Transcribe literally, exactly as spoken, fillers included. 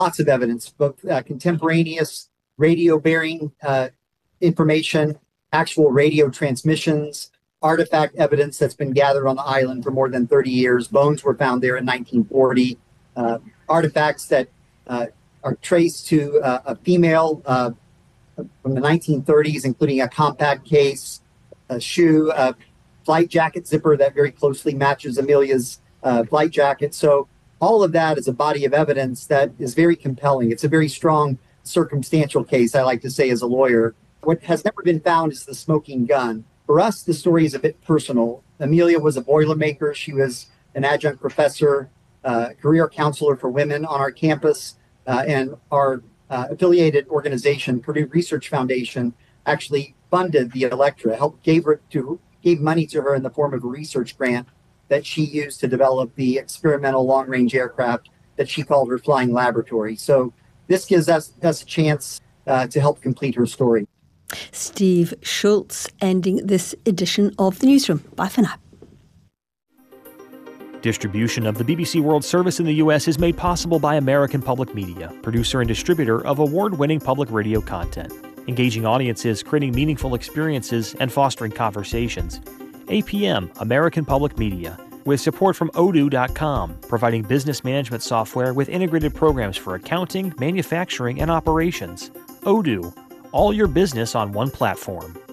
lots of evidence, both uh, contemporaneous radio-bearing uh, information, actual radio transmissions, artifact evidence that's been gathered on the island for more than thirty years. Bones were found there in nineteen forty. Uh, artifacts that uh, are traced to uh, a female uh, from the nineteen thirties, including a compact case, a shoe, a flight jacket zipper that very closely matches Amelia's uh, flight jacket. So all of that is a body of evidence that is very compelling. It's a very strong circumstantial case, I like to say as a lawyer. What has never been found is the smoking gun. For us, the story is a bit personal. Amelia was a Boilermaker. She was an adjunct professor, uh, career counselor for women on our campus, uh, and our uh, affiliated organization, Purdue Research Foundation, actually funded the Electra, helped gave her to gave money to her in the form of a research grant that she used to develop the experimental long-range aircraft that she called her Flying Laboratory. So this gives us, us a chance uh, to help complete her story. Steve Schultz ending this edition of The Newsroom. Bye for now. Distribution of the B B C World Service in the U S is made possible by American Public Media, producer and distributor of award-winning public radio content, engaging audiences, creating meaningful experiences, and fostering conversations. A P M, American Public Media, with support from Odoo dot com, providing business management software with integrated programs for accounting, manufacturing, and operations. Odoo, all your business on one platform.